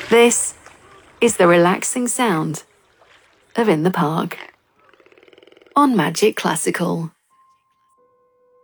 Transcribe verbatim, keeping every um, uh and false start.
This is the relaxing sound of In the Park on Magic Classical.